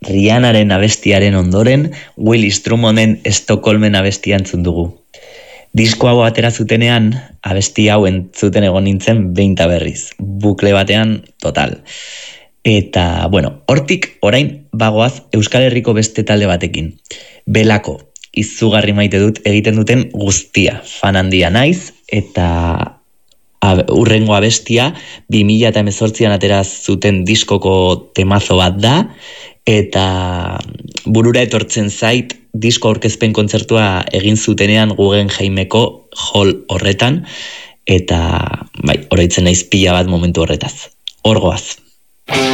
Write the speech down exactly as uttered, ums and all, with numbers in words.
Rihanaren abestiaren ondoren, Willy Strummonden Stockholmen abestia entzun dugu. Disko hau atera zutenean, abesti hau entzuten egon nintzen behin ta berriz. Bukle batean, total. Eta, bueno, hortik orain bagoaz Euskal Herriko beste talde batekin. Belako, izugarri maite dut egiten duten guztia. Fan handia naiz, eta urrengo abestia bi mila hemezortzian atera zuten diskoko temazo bat da, eta burura etortzen zait disko aurkezpen kontzertua egin zutenean Guggenheimeko hall horretan, eta bai, oroitzen naiz pila bat momentu horretaz. Hor goaz.